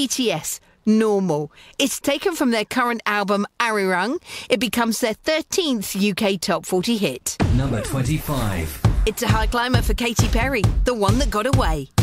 BTS, Normal. It's taken from their current album, Arirang. It becomes their 13th UK Top 40 hit. Number 25. It's a high climber for Katy Perry, The One That Got Away.